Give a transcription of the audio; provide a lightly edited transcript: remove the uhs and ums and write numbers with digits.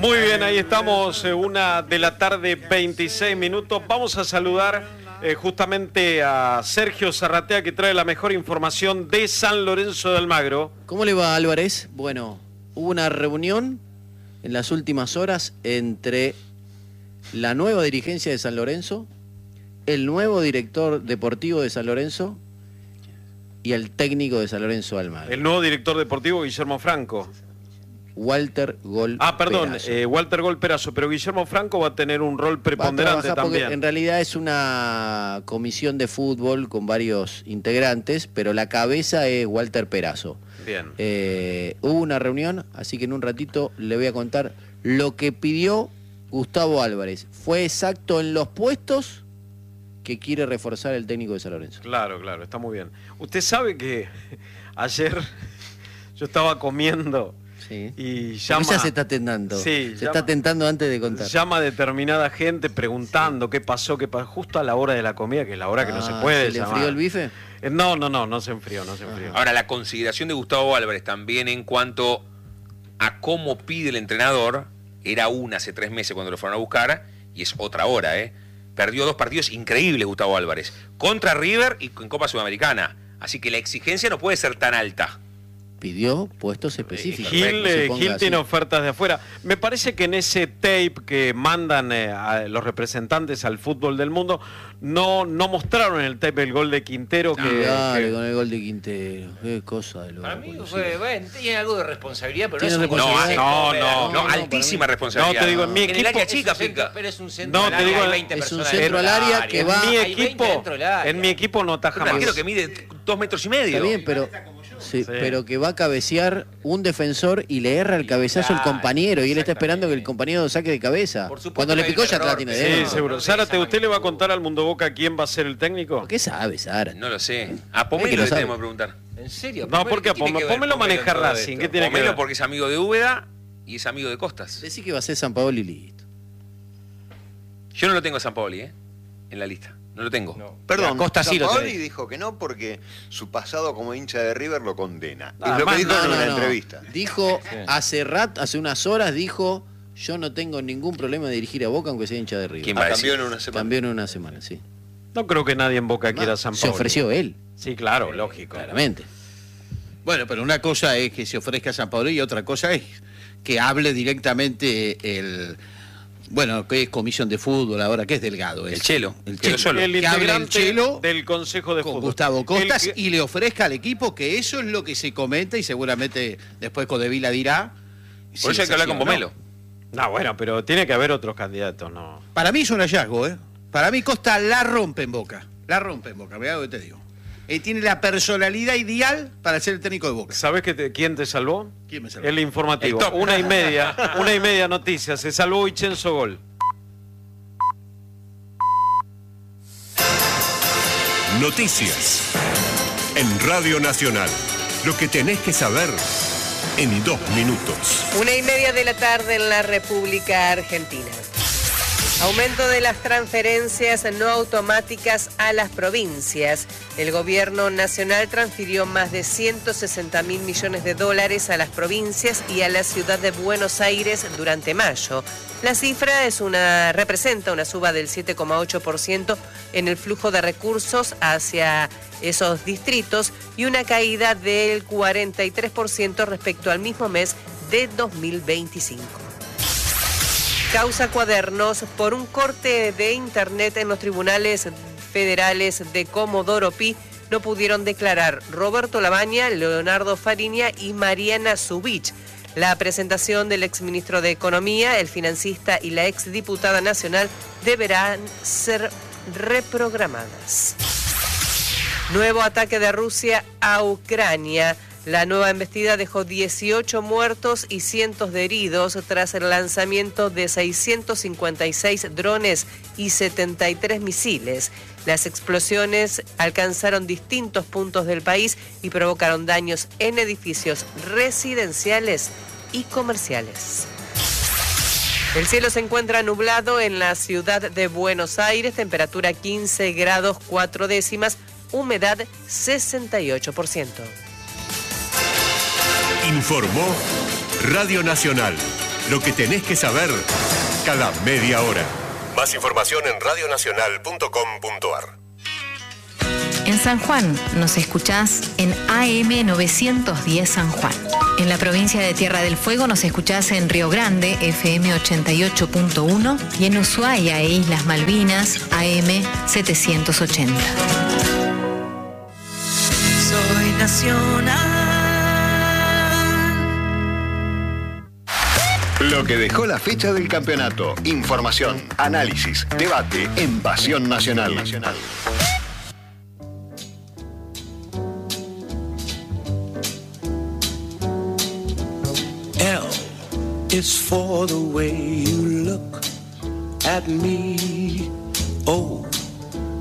Muy bien, ahí estamos, 1:26 p.m. Vamos a saludar justamente a Sergio Zarratea, que trae la mejor información de San Lorenzo de Almagro. ¿Cómo le va, Álvarez? Bueno, hubo una reunión en las últimas horas entre la nueva dirigencia de San Lorenzo, el nuevo director deportivo de San Lorenzo y el técnico de San Lorenzo de Almagro. El nuevo director deportivo, Guillermo Franco. Walter Gol Perazo. Walter Gol Perazo, pero Guillermo Franco va a tener un rol preponderante también. En realidad es una comisión de fútbol con varios integrantes, pero la cabeza es Walter Perazo. Bien. Hubo una reunión, así que en un ratito le voy a contar lo que pidió Gustavo Álvarez. Fue exacto en los puestos que quiere reforzar el técnico de San Lorenzo. Claro, está muy bien. Usted sabe que ayer yo estaba comiendo... Sí. Y llama, ya se está tentando. Sí, está tentando antes de contar. Llama a determinada gente preguntando qué pasó, justo a la hora de la comida, que es la hora que no se puede ¿Se le llamar. enfrió el bife? No se enfrió. Ahora, la consideración de Gustavo Álvarez también en cuanto a cómo pide el entrenador, era una hace 3 meses cuando lo fueron a buscar, y es otra hora, Perdió 2 partidos increíbles Gustavo Álvarez, contra River y en Copa Sudamericana. Así que la exigencia no puede ser tan alta. Pidió puestos específicos. Gil tiene ofertas de afuera. Me parece que en ese tape que mandan a los representantes al fútbol del mundo, no mostraron en el tape el gol de Quintero. Con el gol de Quintero. Qué cosa de loco. Para mí tiene algo de responsabilidad, pero ¿Tiene no, altísima responsabilidad. No, te digo, en mi equipo... En el área chica, pero es un centro al área, hay 20 es personas. un centro al área que va... En mi equipo no taja más. Creo que mide 2,5 metros. Está bien, pero... Sí, pero que va a cabecear un defensor y le erra el cabezazo al compañero y él está esperando que el compañero saque de cabeza. Cuando le picó ya la tiene de Sí, seguro. Zárate, ¿usted le va a contar al Mundo Boca quién va a ser el técnico? ¿Qué sabe, Zárate? No lo sé. A Pomelo le tenemos que preguntar. ¿En serio? No, porque a Pomelo maneja Racing. ¿Qué tiene que ver? Pomelo porque es amigo de Úbeda y es amigo de Costas. Decí que va a ser San Paolo y listo. Yo no lo tengo a San Paoli, en la lista. No lo tengo. No. Perdón, Costa sí lo Sampaoli dijo que no porque su pasado como hincha de River lo condena. Ah, es lo que dijo en una no. entrevista. Dijo, hace unas horas dijo, yo no tengo ningún problema de dirigir a Boca aunque sea hincha de River. ¿Quién va a decir? Cambió en una semana. Cambió en una semana, sí. No creo que nadie en Boca quiera a San Se Paolo. ofreció él. Sí, claro, lógico. Claramente. Bueno, pero una cosa es que se ofrezca a San Paolo y otra cosa es que hable directamente que es comisión de fútbol ahora, que es Delgado. El Chelo. El que hable integrante el Chelo del Consejo de con Fútbol. Gustavo Costas y le ofrezca al equipo, que eso es lo que se comenta y seguramente después Codevila dirá. Por eso hay que hablar con Pomelo. No, bueno, pero tiene que haber otros candidatos, ¿no? Para mí es un hallazgo, Para mí Costa la rompe en Boca. Mirá lo que te digo. Tiene la personalidad ideal para ser el técnico de Boca. ¿Sabés quién te salvó? ¿Quién me salvó? El informativo. El top. 1:30 noticias. Se salvó Vincenzo Gol. Noticias en Radio Nacional. Lo que tenés que saber en 2 minutos. 1:30 de la tarde en la República Argentina. Aumento de las transferencias no automáticas a las provincias. El gobierno nacional transfirió más de 160.000 millones de dólares a las provincias y a la ciudad de Buenos Aires durante mayo. La cifra representa una suba del 7,8% en el flujo de recursos hacia esos distritos y una caída del 43% respecto al mismo mes de 2025. Causa Cuadernos por un corte de internet en los tribunales federales de Comodoro Pi. No pudieron declarar Roberto Labaña, Leonardo Fariña y Mariana Zubich. La presentación del exministro de Economía, el financista y la exdiputada nacional deberán ser reprogramadas. Nuevo ataque de Rusia a Ucrania. La nueva embestida dejó 18 muertos y cientos de heridos tras el lanzamiento de 656 drones y 73 misiles. Las explosiones alcanzaron distintos puntos del país y provocaron daños en edificios residenciales y comerciales. El cielo se encuentra nublado en la ciudad de Buenos Aires, temperatura 15 grados 4 décimas, humedad 68%. Informó Radio Nacional, Lo que tenés que saber cada media hora. Más información en radionacional.com.ar. En San Juan nos escuchás en AM 910 San Juan. En la provincia de Tierra del Fuego nos escuchás en Río Grande, FM 88.1, y en Ushuaia e Islas Malvinas, AM 780. Soy nacional. Lo que dejó la fecha del campeonato. Información, análisis, debate en Pasión Nacional. L is for the way you look at me. O